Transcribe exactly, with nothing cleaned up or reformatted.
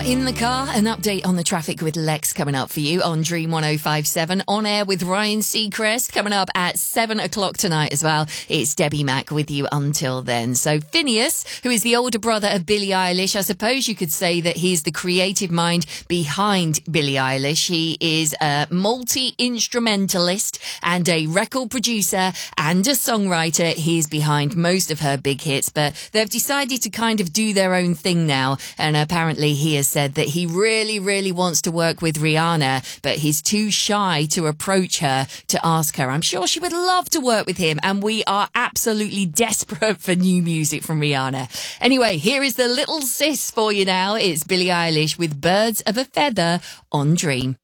are in the car, an update on the traffic with Lex coming up for you on Dream one oh five seven. On air with Ryan Seacrest coming up at seven o'clock tonight as well. It's Debbie Mack with you until then. So Phineas, who is the older brother of Billie Eilish, I suppose you could say that he's the creative mind behind Billie Eilish. He is a multi-instrumentalist and a record producer and a songwriter. He's behind most of her big hits, but they've decided to kind of do their own thing now. And apparently he has said that he really, really wants to work with Rihanna, but he's too shy to approach her to ask her. I'm sure she would love to work with him, and we are absolutely desperate for new music from Rihanna. Anyway, here is the little sis for you now. It's Billie Eilish with Birds of a Feather on Dream.